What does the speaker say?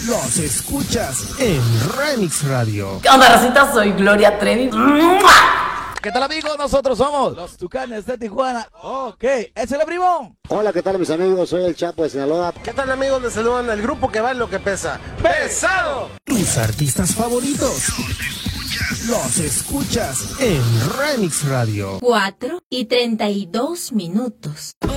Los escuchas en Remix Radio. ¿Qué onda, racita? Soy Gloria Trevi. ¿Qué tal, amigos? Nosotros somos los Tucanes de Tijuana. Ok, ese es el primo. Hola, ¿qué tal, mis amigos? Soy el Chapo de Sinaloa. ¿Qué tal, amigos? Les saludan el grupo que va en lo que pesa. ¡Pesado! Tus artistas favoritos. Los escuchas en Remix Radio. 4:32.